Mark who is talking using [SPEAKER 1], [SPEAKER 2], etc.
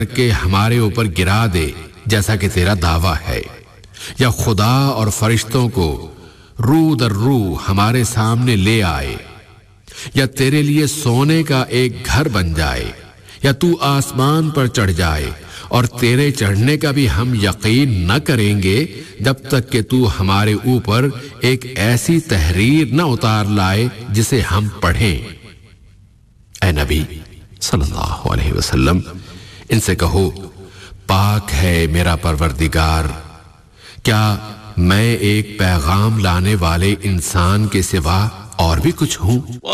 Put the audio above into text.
[SPEAKER 1] के हमारे ऊपर गिरा दे जैसा कि तेरा दावा है, या खुदा और फरिश्तों को रू दर रू हमारे सामने ले आए, या तेरे लिए सोने का एक घर बन जाए, या तू आसमान पर चढ़ जाए और तेरे चढ़ने का भी हम यकीन न करेंगे जब तक कि तू हमारे ऊपर एक ऐसी तहरीर न उतार लाए जिसे हम पढ़ें। ऐ नबी सल्लल्लाहु अलैहि वसल्लम, इनसे कहो, पाक है मेरा परवरदिगार, क्या मैं एक पैगाम लाने वाले इंसान के सिवा और भी कुछ हूं?